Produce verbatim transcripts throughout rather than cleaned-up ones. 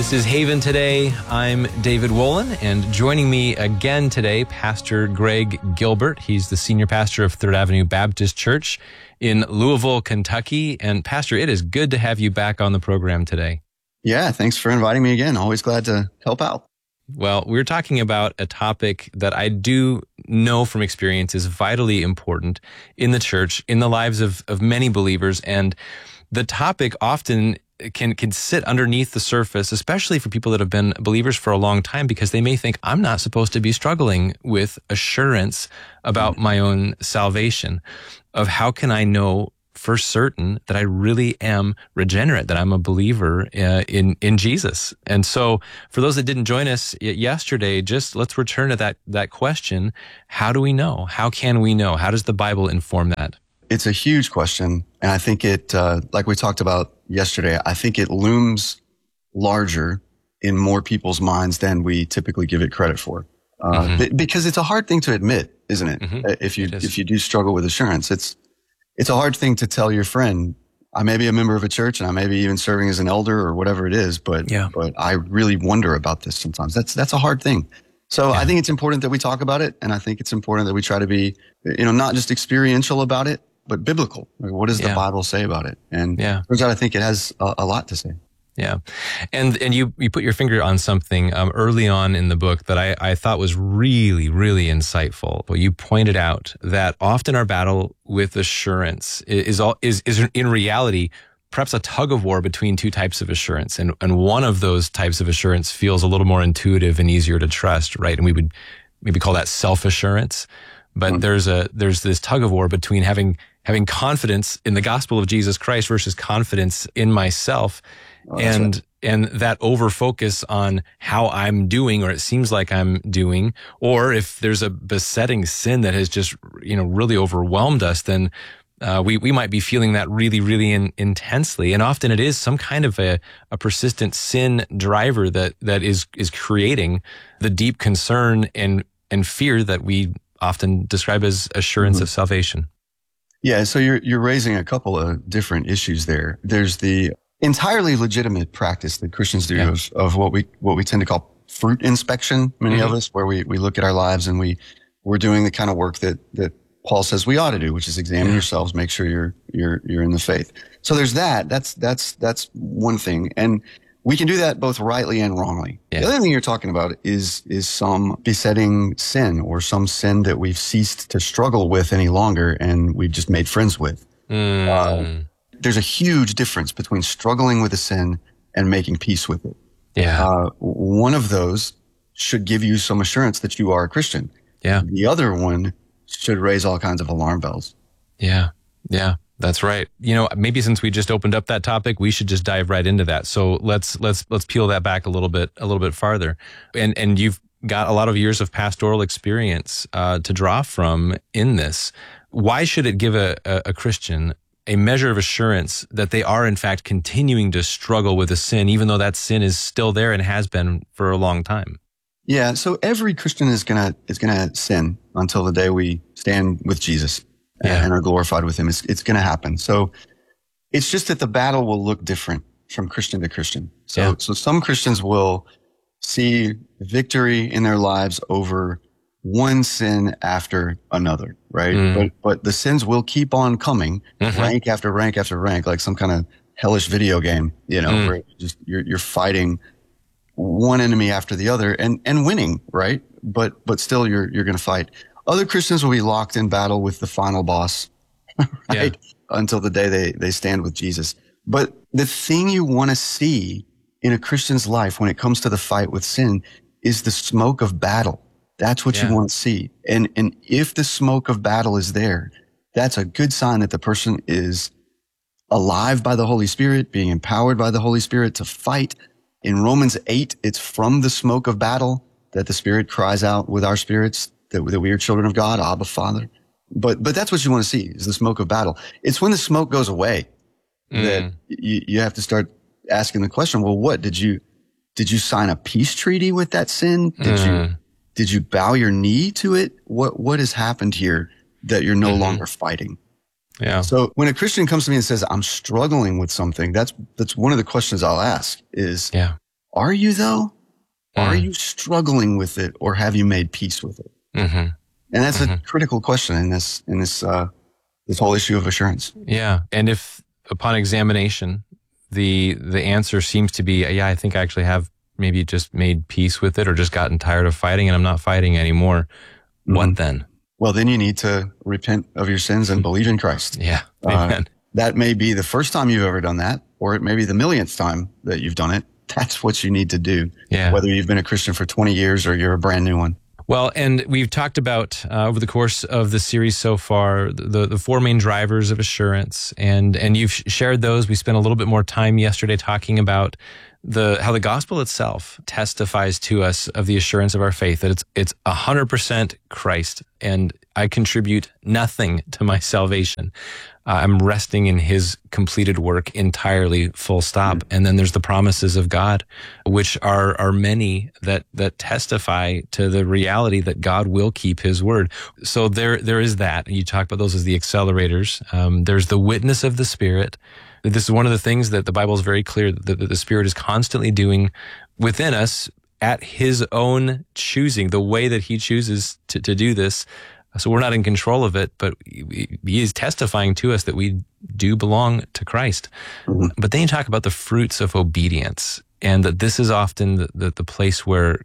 This is Haven Today. I'm David Wolin, and joining me again today, Pastor Greg Gilbert. He's the senior pastor of Third Avenue Baptist Church in Louisville, Kentucky. And Pastor, it is good to have you back on the program today. Yeah, thanks for inviting me again. Always glad to help out. Well, we're talking about a topic that I do know from experience is vitally important in the church, in the lives of, of many believers. And the topic often can can sit underneath the surface, especially for people that have been believers for a long time, because they may think, I'm not supposed to be struggling with assurance about my own salvation, of how can I know for certain that I really am regenerate, that I'm a believer uh, in in Jesus. And so for those that didn't join us yesterday, just let's return to that that question. How do we know? How can we know? How does the Bible inform that? It's a huge question. And I think it, uh, like we talked about yesterday, I think it looms larger in more people's minds than we typically give it credit for. Uh, mm-hmm. b- because it's a hard thing to admit, isn't it? Mm-hmm. If you, if you do struggle with assurance, it's, it's a hard thing to tell your friend, I may be a member of a church and I may be even serving as an elder or whatever it is, but, yeah. but I really wonder about this sometimes. That's, that's a hard thing. So yeah. I think it's important that we talk about it. And I think it's important that we try to be, you know, not just experiential about it, but biblical. Like, what does yeah. the Bible say about it? And yeah. turns out I think it has a, a lot to say. Yeah. And and you, you put your finger on something um, early on in the book that I, I thought was really, really insightful. Well, you pointed out that often our battle with assurance is all is, is in reality perhaps a tug of war between two types of assurance. And, and one of those types of assurance feels a little more intuitive and easier to trust, right? And we would maybe call that self-assurance. But mm-hmm. there's a there's this tug of war between having having confidence in the gospel of Jesus Christ versus confidence in myself. Oh, and right. and that over focus on how I'm doing, or it seems like I'm doing, or if there's a besetting sin that has just, you know, really overwhelmed us, then uh, we, we might be feeling that really, really in, intensely. And often it is some kind of a, a persistent sin driver that, that is, is creating the deep concern and, and fear that we often describe as assurance mm-hmm. of salvation. Yeah, so you're you're raising a couple of different issues there. There's the entirely legitimate practice that Christians do yeah. of, of what we what we tend to call fruit inspection, many mm-hmm. of us, where we, we look at our lives and we we're doing the kind of work that that Paul says we ought to do, which is examine yeah. yourselves, make sure you're you're you're in the faith. So there's that. That's that's that's one thing. And we can do that both rightly and wrongly. Yeah. The other thing you're talking about is is some besetting sin, or some sin that we've ceased to struggle with any longer and we've just made friends with. Mm. Uh, there's a huge difference between struggling with a sin and making peace with it. Yeah. Uh, one of those should give you some assurance that you are a Christian. Yeah. The other one should raise all kinds of alarm bells. Yeah. Yeah. That's right. You know, maybe since we just opened up that topic, we should just dive right into that. So let's let's let's peel that back a little bit a little bit farther. And and you've got a lot of years of pastoral experience uh, to draw from in this. Why should it give a, a, a Christian a measure of assurance that they are in fact continuing to struggle with a sin, even though that sin is still there and has been for a long time? Yeah. So every Christian is gonna is gonna sin until the day we stand with Jesus. Yeah. And are glorified with him. It's, it's going to happen. So it's just that the battle will look different from Christian to Christian. So, yeah. so some Christians will see victory in their lives over one sin after another, right? Mm. But, but the sins will keep on coming, mm-hmm. rank after rank after rank, like some kind of hellish video game, you know, mm. where just you're, you're fighting one enemy after the other and, and winning, right? But, but still you're, you're going to fight. Other Christians will be locked in battle with the final boss, right? Yeah. Until the day they, they stand with Jesus. But the thing you want to see in a Christian's life when it comes to the fight with sin is the smoke of battle. That's what yeah. you want to see. And, and if the smoke of battle is there, that's a good sign that the person is alive by the Holy Spirit, being empowered by the Holy Spirit to fight. In Romans eight, it's from the smoke of battle that the Spirit cries out with our spirits that, that we are children of God, Abba, Father. But but that's what you want to see, is the smoke of battle. It's when the smoke goes away mm. that you, you have to start asking the question, well, what? Did you did you sign a peace treaty with that sin? Did mm. you did you bow your knee to it? What what has happened here that you're no mm-hmm. longer fighting? Yeah. So when a Christian comes to me and says, I'm struggling with something, that's that's one of the questions I'll ask is, yeah. Are you though? Mm. Are you Mm. struggling with it, or have you made peace with it? Mm-hmm. And that's Mm-hmm. a critical question in this in this uh, this whole issue of assurance. Yeah, and if upon examination, the the answer seems to be, yeah, I think I actually have maybe just made peace with it, or just gotten tired of fighting, and I'm not fighting anymore. Mm-hmm. What then? Well, then you need to repent of your sins and believe in Christ. Yeah, amen. Uh, that may be the first time you've ever done that, or it may be the millionth time that you've done it. That's what you need to do, yeah. whether you've been a Christian for twenty years or you're a brand new one. Well, and we've talked about uh, over the course of the series so far, the, the four main drivers of assurance, and and you've shared those. We spent a little bit more time yesterday talking about the how the gospel itself testifies to us of the assurance of our faith, that it's it's one hundred percent Christ, and I contribute nothing to my salvation. Uh, I'm resting in his completed work entirely, full stop. Mm-hmm. And then there's the promises of God, which are are many that that testify to the reality that God will keep his word. So there there is that. You talk about those as the accelerators. Um, there's the witness of the Spirit. This is one of the things that the Bible is very clear that the, the Spirit is constantly doing within us at his own choosing, the way that he chooses to, to do this. So we're not in control of it, but he is testifying to us that we do belong to Christ. Mm-hmm. But then you talk about the fruits of obedience, and that this is often the, the, the place where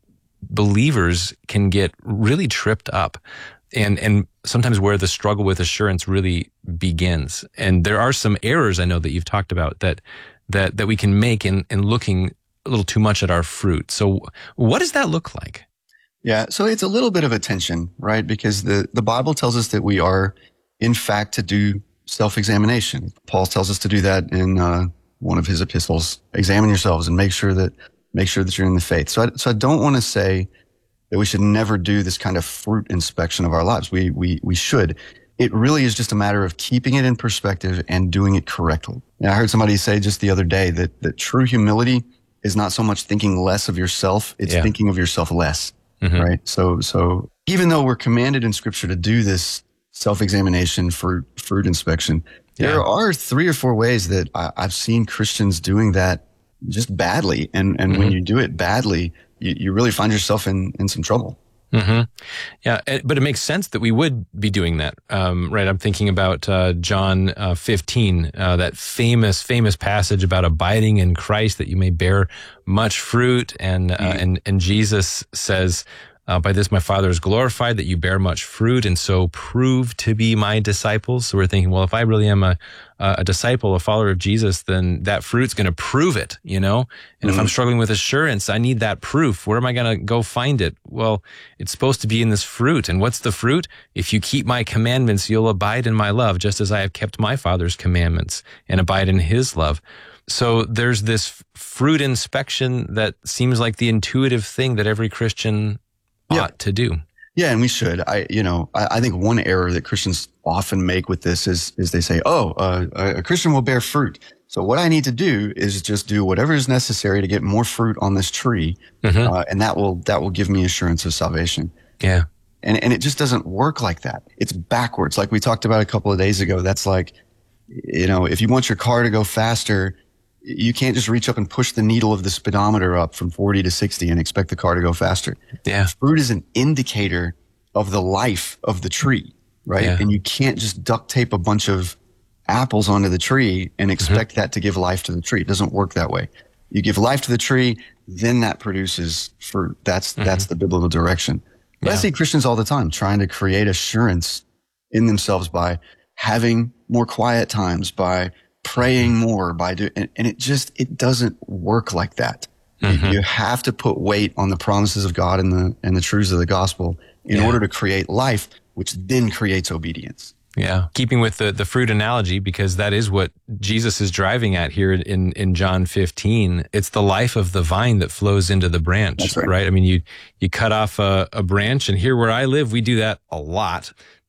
believers can get really tripped up, and, and sometimes where the struggle with assurance really begins. And there are some errors I know that you've talked about that that, that we can make in, in looking a little too much at our fruit. So what does that look like? Yeah, so it's a little bit of a tension, right? Because the, the Bible tells us that we are, in fact, to do self-examination. Paul tells us to do that in uh, one of his epistles. Examine yourselves and make sure that make sure that you're in the faith. So I, so I don't want to say that we should never do this kind of fruit inspection of our lives. We we we should. It really is just a matter of keeping it in perspective and doing it correctly. And I heard somebody say just the other day that that true humility is not so much thinking less of yourself; it's yeah. thinking of yourself less. Mm-hmm. Right. So, so even though we're commanded in Scripture to do this self-examination for fruit inspection, yeah. there are three or four ways that I, I've seen Christians doing that just badly. And, and mm-hmm. when you do it badly, you, you really find yourself in, in some trouble. Mm-hmm. Yeah, but it makes sense that we would be doing that, um, right? I'm thinking about uh, John uh, fifteen, uh, that famous, famous passage about abiding in Christ, that you may bear much fruit, and uh, mm-hmm. and and Jesus says, uh, "By this my Father is glorified, that you bear much fruit, and so prove to be my disciples." So we're thinking, well, if I really am a a disciple, a follower of Jesus, then that fruit's going to prove it, you know? And mm-hmm. if I'm struggling with assurance, I need that proof. Where am I going to go find it? Well, it's supposed to be in this fruit. And what's the fruit? If you keep my commandments, you'll abide in my love, just as I have kept my Father's commandments and abide in his love. So there's this fruit inspection that seems like the intuitive thing that every Christian yeah. ought to do. Yeah, and we should. I, you know, I, I think one error that Christians often make with this is, is they say, "Oh, uh, a Christian will bear fruit. So what I need to do is just do whatever is necessary to get more fruit on this tree, mm-hmm. uh, and that will that will give me assurance of salvation." Yeah, and and it just doesn't work like that. It's backwards, like we talked about a couple of days ago. That's like, you know, if you want your car to go faster, you can't just reach up and push the needle of the speedometer up from forty to sixty and expect the car to go faster. Yeah. Fruit is an indicator of the life of the tree, right? Yeah. And you can't just duct tape a bunch of apples onto the tree and expect mm-hmm. that to give life to the tree. It doesn't work that way. You give life to the tree, then that produces fruit. That's, mm-hmm. that's the biblical direction. But yeah. I see Christians all the time trying to create assurance in themselves by having more quiet times, by praying more, by doing, and, and it just, it doesn't work like that. Mm-hmm. You, you have to put weight on the promises of God and the, and the truths of the gospel in yeah. order to create life, which then creates obedience. Yeah. Keeping with the, the fruit analogy, because that is what Jesus is driving at here in, in John fifteen. It's the life of the vine that flows into the branch, That's right. right? I mean, you, you cut off a, a branch, and here where I live, we do that a lot.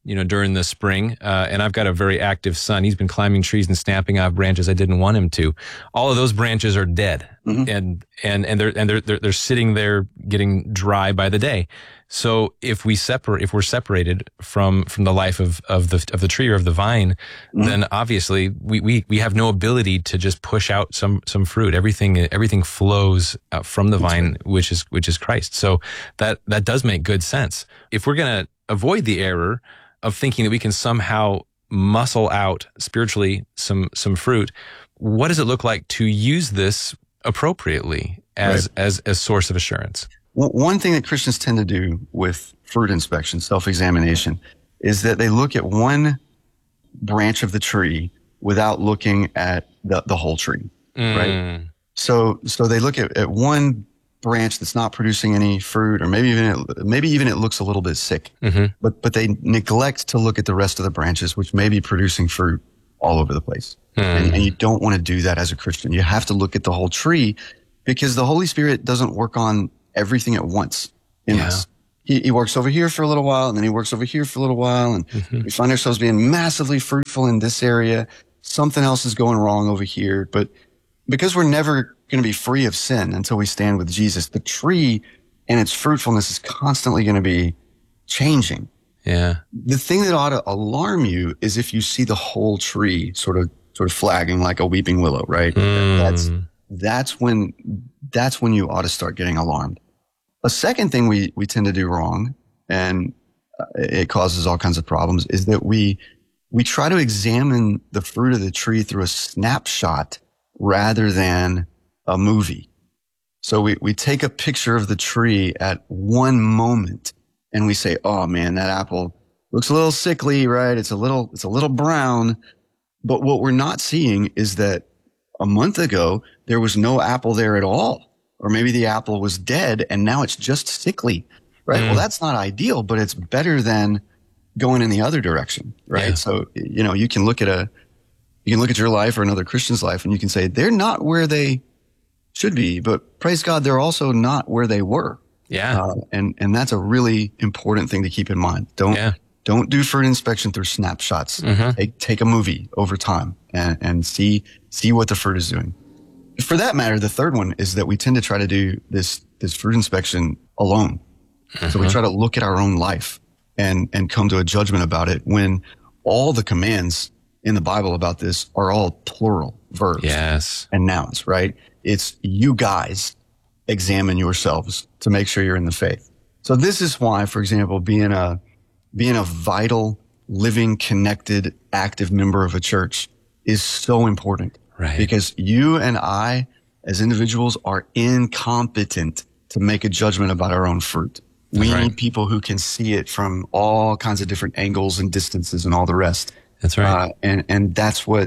you know, during the spring, uh, and I've got a very active son. He's been climbing trees and snapping off branches I didn't want him to. All of those branches are dead, mm-hmm. and and and they're and they're, they're they're sitting there getting dry by the day. So if we separate, if we're separated from from the life of of the of the tree or of the vine, mm-hmm. then obviously we, we we have no ability to just push out some some fruit. Everything everything flows out from the That's vine, right. which is which is Christ. So that that does make good sense. If we're gonna avoid the error of thinking that we can somehow muscle out spiritually some some fruit, what does it look like to use this appropriately as right. as as source of assurance? One thing that Christians tend to do with fruit inspection, self-examination, is that they look at one branch of the tree without looking at the, the whole tree, mm. right? So so they look at, at one branch that's not producing any fruit, or maybe even it, maybe even it looks a little bit sick, mm-hmm. but but they neglect to look at the rest of the branches, which may be producing fruit all over the place. Mm. And, and you don't want to do that as a Christian. You have to look at the whole tree, because the Holy Spirit doesn't work on everything at once in yeah. us. He, he works over here for a little while, and then he works over here for a little while, and mm-hmm. we find ourselves being massively fruitful in this area. Something else is going wrong over here. But because we're never going to be free of sin until we stand with Jesus, the tree and its fruitfulness is constantly going to be changing. Yeah. The thing that ought to alarm you is if you see the whole tree sort of sort of flagging like a weeping willow, right? Mm. That's that's when that's when you ought to start getting alarmed. A second thing we, we tend to do wrong, and it causes all kinds of problems, is that we we try to examine the fruit of the tree through a snapshot rather than a movie. So we, we take a picture of the tree at one moment and we say, oh man, that apple looks a little sickly, right? It's a little it's a little brown. But what we're not seeing is that a month ago there was no apple there at all. Or maybe the apple was dead and now it's just sickly, right? Mm. Well, that's not ideal, but it's better than going in the other direction, right? Yeah. So, you know, you can look at a, you can look at your life or another Christian's life and you can say, they're not where they should be, but praise God, they're also not where they were. Yeah. Uh, and, and that's a really important thing to keep in mind. Don't, yeah. don't do fruit inspection through snapshots. Mm-hmm. Take, take a movie over time and, and see, see what the fruit is doing. For that matter, the third one is that we tend to try to do this, this fruit inspection alone. Mm-hmm. So we try to look at our own life and, and come to a judgment about it when all the commands in the Bible about this are all plural verbs yes. and nouns, right? It's you guys examine yourselves to make sure you're in the faith. So this is why, for example, being a, being a vital, living, connected, active member of a church is so important. Right. Because you and I, as individuals, are incompetent to make a judgment about our own fruit. We That's right. need people who can see it from all kinds of different angles and distances and all the rest. That's right. Uh, and, and that's what,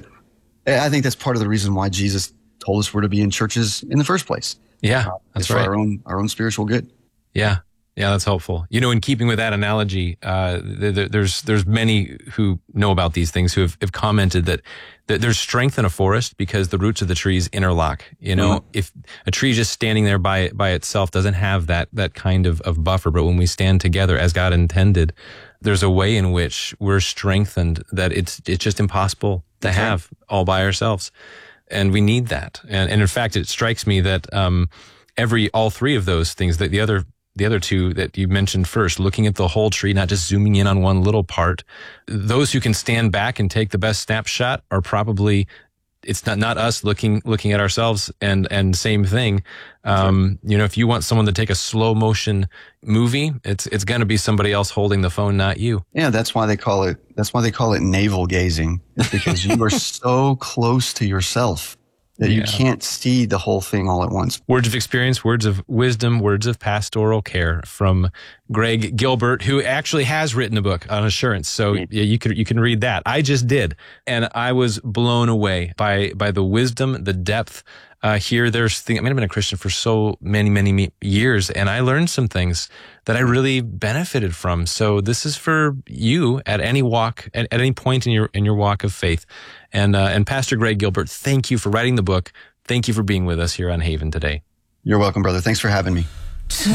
I think that's part of the reason why Jesus told us we're to be in churches in the first place. Yeah, uh, that's for right. our own, our own spiritual good. Yeah. Yeah, that's helpful. You know, in keeping with that analogy, uh, there, there's there's many who know about these things who have, have commented that, that there's strength in a forest because the roots of the trees interlock. You know, mm-hmm. if a tree just standing there by by itself doesn't have that that kind of, of buffer, but when we stand together as God intended, there's a way in which we're strengthened that it's it's just impossible to that's have right. all by ourselves, and we need that. And, and in fact, it strikes me that um, every all three of those things, that the other. The other two that you mentioned first, looking at the whole tree, not just zooming in on one little part. Those who can stand back and take the best snapshot are probably, it's not, not us looking, looking at ourselves and, and same thing. Um, you know, if you want someone to take a slow motion movie, it's, it's going to be somebody else holding the phone, not you. Yeah. That's why they call it, that's why they call it navel gazing. It's because you are so close to yourself that yeah. you can't see the whole thing all at once. Words of experience, words of wisdom, words of pastoral care from Greg Gilbert, who actually has written a book on assurance. So yeah, you can you can read that. I just did, and I was blown away by by the wisdom, the depth. Uh, here, there's things. I mean, I've been a Christian for so many, many years, and I learned some things that I really benefited from. So this is for you at any walk, at, at any point in your in your walk of faith. And uh, and Pastor Greg Gilbert, thank you for writing the book. Thank you for being with us here on Haven today. You're welcome, brother. Thanks for having me.